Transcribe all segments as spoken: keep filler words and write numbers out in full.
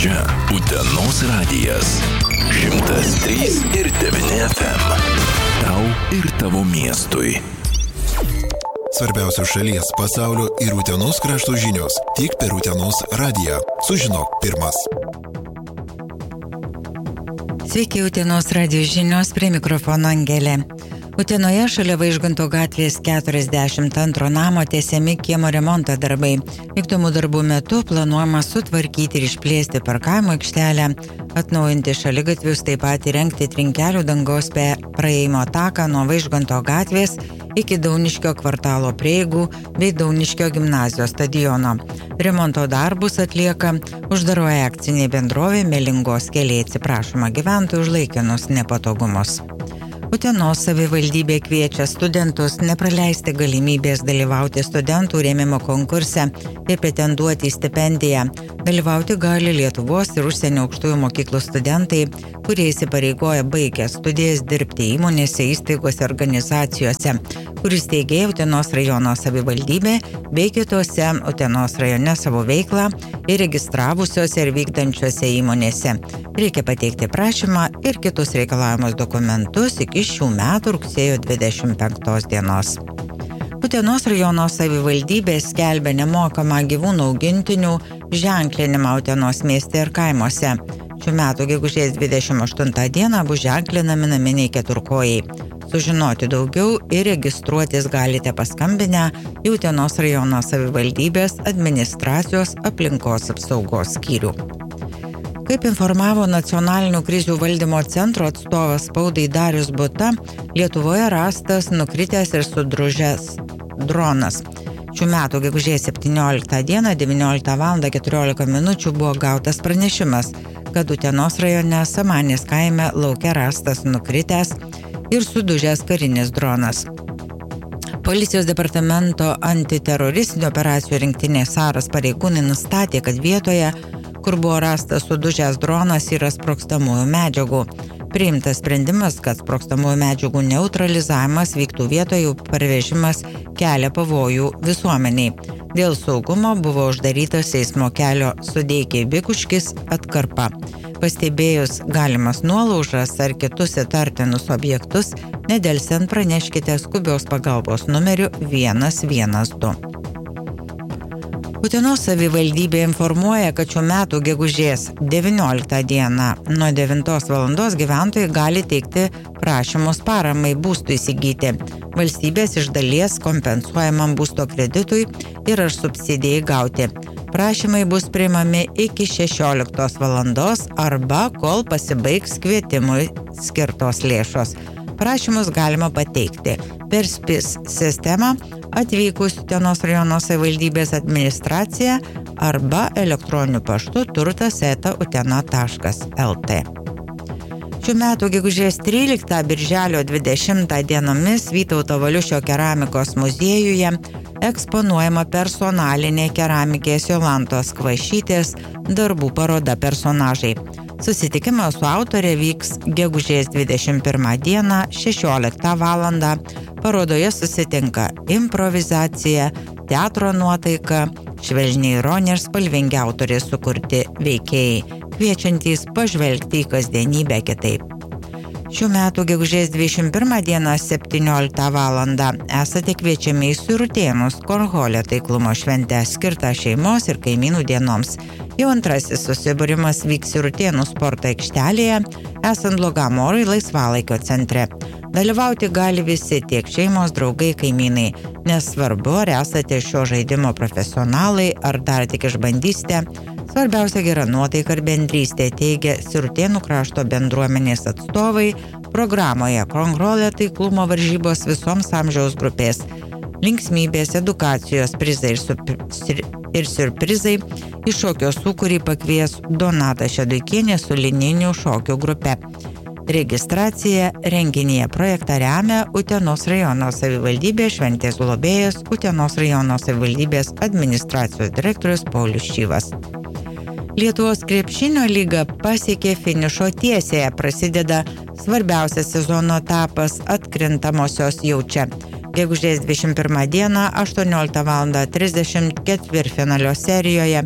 Čia Utenos radijas. šimtas trys ir devyni F M. Tau ir tavo miestui. Svarbiausios šalies, pasaulio ir Utenos krašto žinios. Tik per Utenos radiją. Sužinok pirmas. Sveiki, Utenos radijos žinios, prie mikrofono Angelė. Utenoje šalia Vaižganto gatvės keturiasdešimt antro namo tiesiami kiemo remonto darbai. Vykdomų darbų metu planuojama sutvarkyti ir išplėsti parkavimo aikštelę, atnaujinti šaligatvius, taip pat įrengti trinkelių dangos praėjimo taką nuo Vaižganto gatvės iki Dauniškio kvartalo prieigų bei Dauniškio gimnazijos stadiono. Remonto darbus atlieka uždaroji akcinė bendrovė Melingos keliai, atsiprašoma gyventojų už laikinus nepatogumus. Utenos savivaldybė kviečia studentus nepraleisti galimybės dalyvauti studentų rėmimo konkurse ir pretenduoti į stipendiją. Dalyvauti gali Lietuvos ir užsienio aukštųjų mokyklų studentai, kurie įsipareigoja baigę studijas dirbti įmonėse, įstaigose, organizacijose, kuris steigė Utenos rajono savivaldybė bei kitose Utenos rajone savo veiklą ir registravusiose ir vykdančiose įmonėse. Reikia pateikti prašymą ir kitus reikalavimus dokumentus iki šių metų rugsėjo dvidešimt penktos dienos. Utenos rajono savivaldybė skelbia nemokamą gyvūnų augintinių ženklinimą Utenos mieste ir kaimuose. Šių metų gegužės dvidešimt aštuntą dieną bus ženklinami naminiai keturkojai. Sužinoti daugiau ir registruotis galite paskambinę į Utenos rajono savivaldybės administracijos aplinkos apsaugos skyrių. Kaip informavo Nacionalinių krizių valdymo centro atstovas spaudai Darius Buta, Lietuvoje rastas nukritęs ir sudružęs dronas. Šių metų gegužės septynioliktą dieną devynioliktą valandą keturiolika minučių buvo gautas pranešimas, kad Utenos rajone Samanės kaime lauke rastas nukritęs ir sudužęs karinis dronas. Policijos departamento antiteroristinių operacijų rinktinės Saras pareigūnai nustatė, kad vietoje, kur buvo rastas sudužęs dronas, yra sprogstamųjų medžiagų. Priimtas sprendimas, kad sprogstamųjų medžiagų neutralizavimas vyktų vietoje, parvežimas kelia pavojų visuomeniai. Dėl saugumo buvo uždarytas eismo kelio Sudeikiai Bikuškis atkarpa. Pastebėjus galimas nuolaužas ar kitus įtartinus objektus, nedelsiant praneškite skubios pagalbos numeriu vienas vienas du. Utenos savivaldybė informuoja, kad šių metų gegužės devynioliktą dieną nuo devintos valandos gyventojai gali teikti prašymus paramai būstui įsigyti. Valstybės iš dalies kompensuojamam būsto kreditui ir ar subsidijai gauti. Prašymai bus priimami iki šešioliktos valandos arba kol pasibaigs kvietimui skirtos lėšos. Prašymus galima pateikti per SPIS sistemą atvykus Utenos rajono savivaldybės administraciją arba elektroniniu paštu turtas eta utena taškas lt. Šių metų gegužės tryliktą birželio dvidešimtą dienomis Vytauto Valiušio keramikos muziejuje eksponuojama personalinė keramikės Jolantos Kvašytės darbų paroda personažai. Susitikimas su autorė vyks gegužės dvidešimt pirmą dieną šešioliktą valandą. Parodoje susitinka improvizacija, teatro nuotaika, švelniai ironija ir spalvingi autorės sukurti veikėjai, kviečiantys pažvelgti į kasdienybę kitaip. Šių metų gegužės dvidešimt pirmą dieną septynioliktą valandą esate kviečiami į Sirutėnus Kornholio taiklumo šventę skirtą šeimos ir kaimynų dienoms. Jau antrasis susibūrimas vyks Sirutėnų sporto aikštelėje, esant blogam orui laisvalaikio centre. Dalyvauti gali visi, tiek šeimos, draugai, kaimynai. Nesvarbu, ar esate šio žaidimo profesionalai, ar dar tik išbandysite. Svarbiausia gera nuotaika ir bendrystė, teigia Sirutėnų krašto bendruomenės atstovai programoje Kornholio taiklumo varžybos visoms amžiaus grupės. Linksmybės, edukacijos, prizai ir, su, ir siurprizai iš šokio sūkurį pakvies Donata Šeduikienė su linijinių šokių grupe. Registracija renginyje projektą remia Utenos rajono savivaldybė, šventės globėjas Utenos rajono savivaldybės administracijos direktorius Paulius Šyvas. Lietuvos krepšinio lyga pasiekė finišo tiesėje, prasideda svarbiausias sezono etapas atkrintamosios jau čia. Gegužės dvidešimt pirmą dieną aštuonioliktą valandą trisdešimt ketvirtfinalio serijoje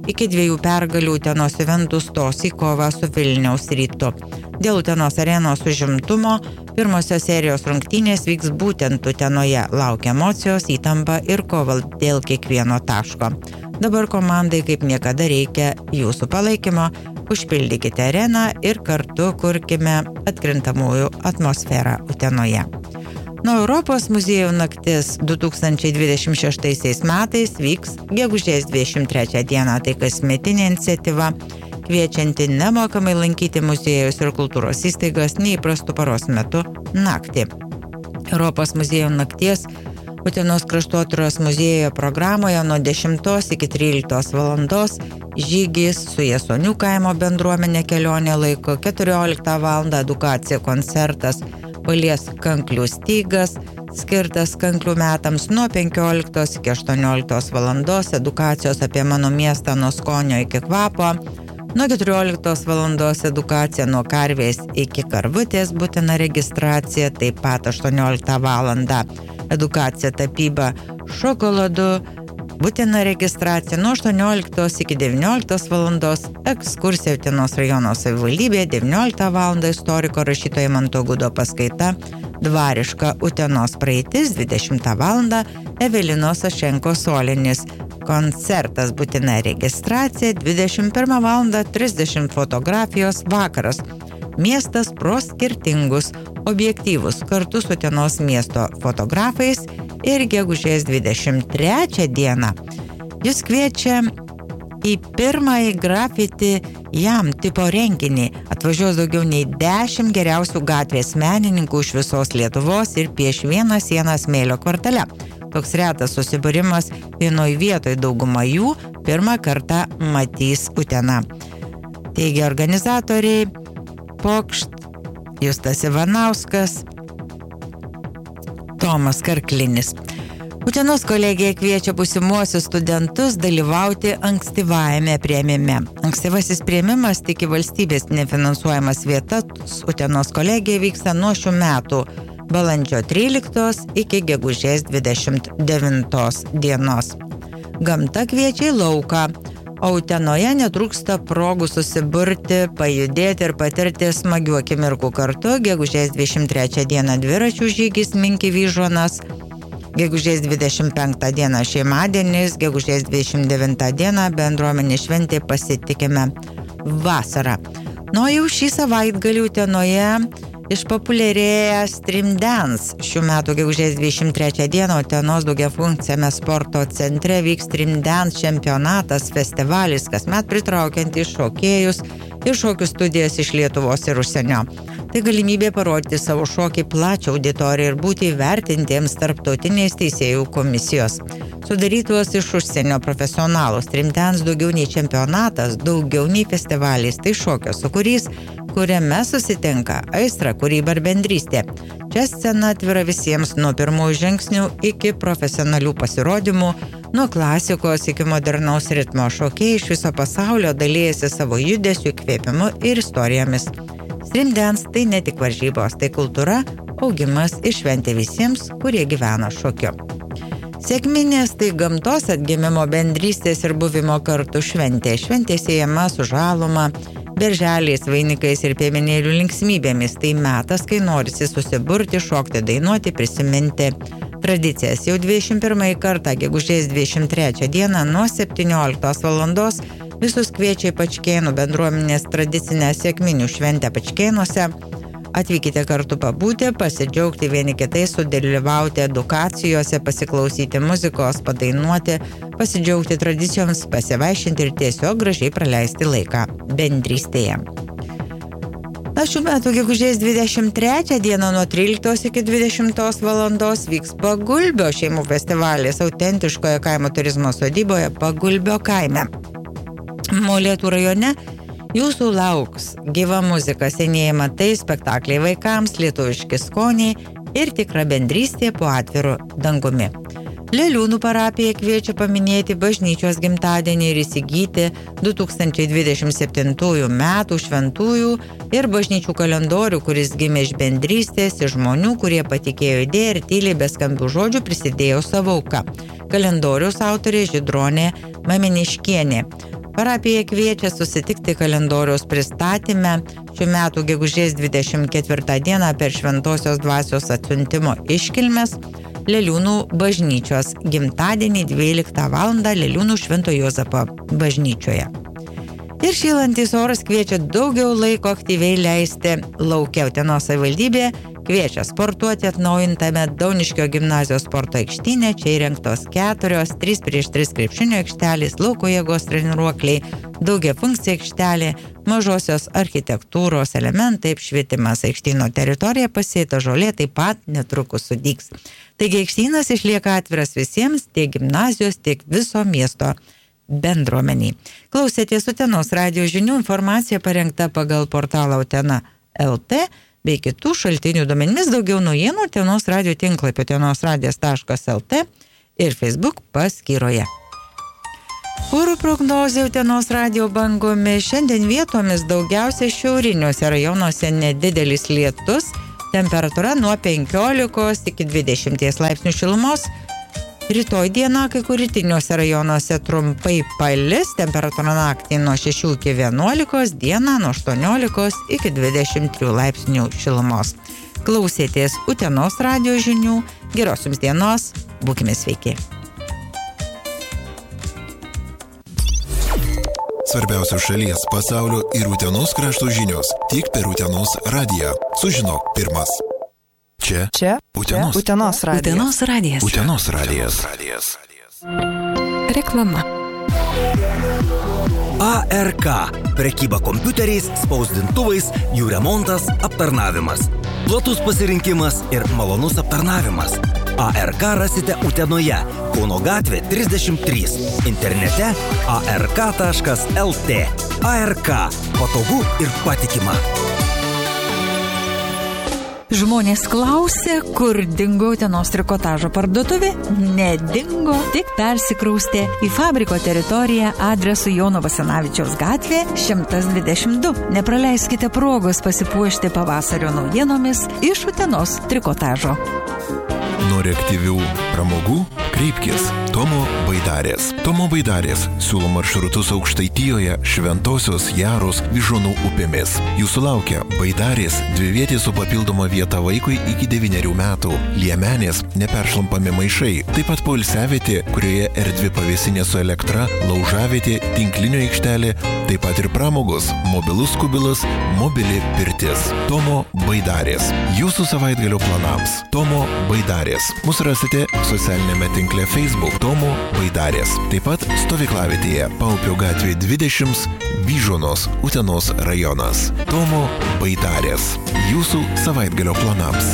iki dviejų pergalių Utenos Juventus stos į kovą su Vilniaus Rytu. Dėl Utenos arenos užimtumo pirmosios serijos rungtynės vyks būtent Utenoje. Laukia emocijos, įtampa ir kova dėl kiekvieno taško. Dabar komandai kaip niekada reikia jūsų palaikymo. Užpildykite areną ir kartu kurkime atkrintamųjų atmosferą Utenoje. Nuo Europos muziejų naktis du tūkstančiai dvidešimt šeštaisiais metais vyks gegužės dvidešimt trečią dieną. Tai kasmetinė iniciatyva, kviečianti nemokamai lankyti muziejus ir kultūros įstaigas neįprastų paros metu naktį. Europos muziejų nakties Utenos kraštotyros muziejuje programoje nuo dešimtos iki tryliktos valandos žygis su Jasonių kaimo bendruomenė kelionė laiko, keturioliktą valandą edukacija koncertas Palies kanklių stygas, skirtas kanklių metams nuo penkioliktos iki aštuonioliktos valandos, edukacijos apie mano miestą nuo skonio iki kvapo, nuo keturioliktos valandos edukacija nuo karvės iki karvutės, būtina registracija, taip pat aštuonioliktą valandą edukacija tapyba šokoladu, būtina registracija nuo aštuonioliktos iki devynioliktos valandos, ekskursija Utenos rajono savivaldybėje, devynioliktą valandą istoriko rašytojo Manto Gudo paskaita Dvariška Utenos praeitis, dvidešimtą valandą Evelinos Sašenko solinis koncertas, būtina registracija, dvidešimt pirmą valandą trisdešimt fotografijos vakaras. Miestas pro skirtingus objektyvus kartu su Utenos miesto fotografais ir gegužės dvidešimt trečią dieną jis kviečia į pirmąjį grafiti jam tipo renginį. Atvažiuos daugiau nei dešimt geriausių gatvės menininkų iš visos Lietuvos ir pieš vieną sieną smėlio kvartale. Toks retas susibūrimas vienoj vietoj, dauguma jų pirmą kartą matys Uteną. Teigia organizatoriai Pokšt, Justas Ivanauskas, Tomas Karklinis. Utenos kolegija kviečia būsimuosius studentus dalyvauti ankstyvajame priėmime. Ankstyvasis priėmimas tik į valstybės nefinansuojamas vietas Utenos kolegija vyksta nuo šių metų balandžio tryliktos iki gegužės dvidešimt devintos dienos. Gamta kviečia į lauką, o Utenoje netrūksta progų susiburti, pajudėti ir patirti smagių akimirkų kartu. Gegužės dvidešimt trečią dieną dviračių žygis Minki Vyžuonas, gegužės dvidešimt penktą dieną šeimadienis, gegužės dvidešimt devintą dieną bendruomenė šventė Pasitikime vasarą. Nu, jau šį savaitgalį Utenoje išpopuliarėja Stream Dance. Šių metų gegužės dvidešimt trečią dieną Utenos daugiafunkciame sporto centre vyks Stream Dance čempionatas, festivalis, kasmet pritraukiantis šokėjus ir šokių studijas iš Lietuvos ir užsienio. Tai galimybė parodyti savo šokį plačią auditoriją ir būti įvertintiems tarptautinės teisėjų komisijos. Sudarytos iš užsienio profesionalų, Stream Dance daugiau nei čempionatas, daugiau nei festivalis, tai šokio sūkurys, kuriame susitinka aistra, kūryba ir bendrystė. Čia scena atvira visiems nuo pirmųjų žingsnių iki profesionalių pasirodymų, nuo klasikos iki modernaus ritmo. Šokėjai iš viso pasaulio dalijasi savo judesiu, įkvėpimu ir istorijomis. Stream Dance tai ne tik varžybos, tai kultūra, augimas ir šventė visiems, kurie gyvena šokiu. Sekminės tai gamtos atgimimo, bendrystės ir buvimo kartu šventė. Šventė siejama su žaluma, berželiais, vainikais ir piemenėlių linksmybėmis. Tai metas, kai norisi susiburti, šokti, dainuoti, prisiminti tradicijas. Jau dvidešimt pirmąjį kartą, gegužės dvidešimt trečią dieną nuo septynioliktos valandos visus kviečia į Pačkėnų bendruomenės tradicinę sekminių šventę Pačkėnuose. Atvykite kartu pabūti, pasidžiaugti vieni kitais, sudalyvauti edukacijose, pasiklausyti muzikos, padainuoti, pasidžiaugti tradicijoms, pasivaišinti ir tiesiog gražiai praleisti laiką bendrystėje. Na, šių metų gegužės dvidešimt trečią dieną nuo tryliktos iki dvidešimtos valandos vyks Pagulbio šeimų festivalis autentiškoje kaimo turizmo sodyboje Pagulbio kaime. Molėtų rajone jūsų lauks gyva muzika, senieji matai, spektakliai vaikams, lietuviški skoniai ir tikra bendrystė po atviru dangumi. Leliūnų parapija kviečia paminėti bažnyčios gimtadienį ir įsigyti du tūkstančiai dvidešimt septintųjų metų šventųjų ir bažnyčių kalendorių, kuris gimė iš bendrystės, iš žmonių, kurie patikėjo idėją ir tyliai be skambių žodžių prisidėjo savo auką. Kalendoriaus autorė Žydronė Mameniškienė. Parapija kviečia susitikti kalendoriaus pristatyme šių metų gegužės dvidešimt ketvirtą dieną per Šventosios dvasios atsiuntimo iškilmes Leliūnų bažnyčios gimtadienį dvyliktą valandą Leliūnų Švento Juozapo bažnyčioje. Ir šylantis oras kviečia daugiau laiko aktyviai leisti lauke. Utenos savivaldybė kviečia sportuoti atnaujintame Dauniškio gimnazijos sporto aikštyne. Čia įrengtos keturios, trys prieš tris krepšinio aikštelės, lauko jėgos treniruokliai, daugiafunkcija aikštelė, mažosios architektūros elementai, apšvietimas. Aikštyno teritorija pasėta žolė taip pat netrukus sudygs. Taigi aikštynas išlieka atviras visiems, tiek gimnazijos, tiek viso miesto bendruomeniai. Klausėtės Utenos radijo žinių, informacija parengta pagal portalą Utena L T bei kitų šaltinių duomenimis. Daugiau naujienų Utenos radijo tinklapio utenos radijas taškas el tė ir Facebook paskyroje. Oro prognozė Utenos radijo bangomis. Šiandien vietomis daugiausia šiauriniuose rajonuose nedidelis lietus, temperatūra nuo penkiolikos iki dvidešimties laipsnių šilumos. Rytoj dieną kai kur rytiniuose rajonuose trumpai palis, temperatūra naktį nuo šešių iki vienuolikos, dieną nuo aštuoniolikos iki dvidešimt trijų laipsnių šilumos. Klausėtės Utenos radijo žinių, geros jums dienos, būkime sveiki. Svarbiausios šalies, pasaulio ir Utenos krašto žinios tik per Utenos radiją. Sužinok pirmas. Čia, Čia Utenos. Utenos radijas. Utenos radijas. Utenos radijas. Reklama. A R K. Prekyba kompiuteriais, spausdintuvais, jų remontas, aptarnavimas. Platus pasirinkimas ir malonus aptarnavimas. A R K rasite Utenoje, Kauno gatvė trisdešimt trys. Internete a r k taškas el tė. A R K. Patogu ir patikima. Žmonės klausė, kur dingo Utenos trikotažo parduotuvė. Nedingo, tik persikraustė į fabriko teritoriją adresu Jono Basanavičiaus gatvė šimtas dvidešimt du. Nepraleiskite progos pasipuošti pavasario naujienomis iš Utenos trikotažo. Nori aktyvių pramogų? Kreipkis Tomo Baidarės. Tomo Baidarės siūlo maršrutus Aukštaitijoje, Šventosios, Jaros, Vyžonų upėmis. Jūsų laukia Baidarės dvivietė su papildoma vieta vaikui iki devynerių metų, Liemenės, neperšlampami maišai, taip pat poilsiavietė, kurioje erdvi pavėsinė su elektra, laužavietė, tinklinio aikštelė, taip pat ir pramogos, mobilus kubilas, mobili pirtis. Tomo Baidarės. Jūsų savaitgalio planams. Tomo Baidarės. Mūsų rasite socialinėme tinkle Facebook Tomo Baidarės. Taip pat stovyklavietėje Paupio gatvė dvidešimt, Vyžonos, Utenos rajonas. Tomo Baidarės. Jūsų savaitgalio planams.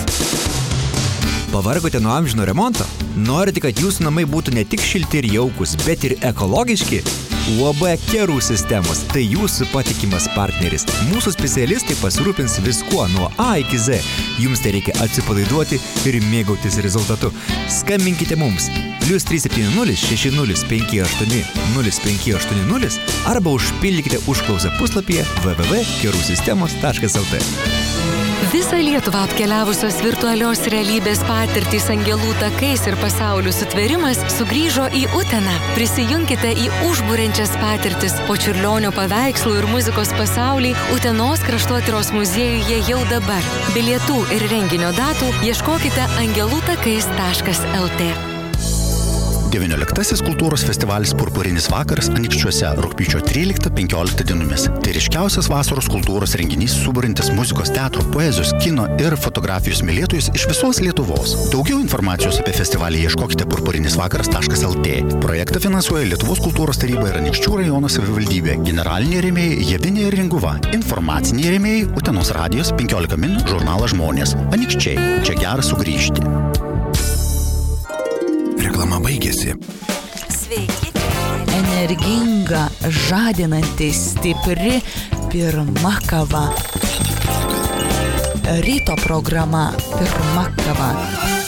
Pavargote nuo amžino remonto? Norite, kad jūsų namai būtų ne tik šilti ir jaukus, bet ir ekologiški? U A B Kerų sistemos – tai jūsų patikimas partneris. Mūsų specialistai pasirūpins viskuo nuo A iki Z. Jums tai reikia atsipalaiduoti ir mėgautis rezultatu. Skambinkite mums plius trys septyni nulis šeši nulis penki aštuoni nulis penki aštuoni nulis arba užpildykite užklausą puslapyje w w w taškas kerų sistemos taškas el tė. Visą Lietuvą apkeliavusios virtualios realybės patirtys angelų takais ir pasaulių sutvėrimas sugrįžo į Uteną. Prisijunkite į užburiančias patirtis po Čiurlionio paveikslų ir muzikos pasaulį Utenos kraštotyros muziejuje jau dabar. Bilietų ir renginio datų ieškokite angelų takais taškas el tė. devynioliktasis kultūros festivalis Purpurinis vakaras Anykščiuose rugpjūčio tryliktą penkioliktą dienomis. Tai ryškiausias vasaros kultūros renginys suburintis muzikos, teatro, poezijos, kino ir fotografijos mylėtojus iš visos Lietuvos. Daugiau informacijos apie festivalį ieškokite purpurinis vakaras taškas el tė. Projektą finansuoja Lietuvos kultūros taryba ir Anykščių rajono savivaldybė. Generaliniai rėmėjai Javinė ir Ringuva. Informaciniai rėmėjai Utenos radijos penkiolika min žurnalas Žmonės. Anykščiai. Čia gera sugrįžti. Reklama baigėsi. Sveiki. Energinga, žadinanti, stipri, pirma kava. Ryto programa pirma kava.